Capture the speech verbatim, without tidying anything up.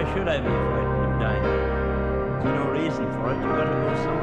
should I be frightened of dying? There's no reason for it. You're going to go somewhere.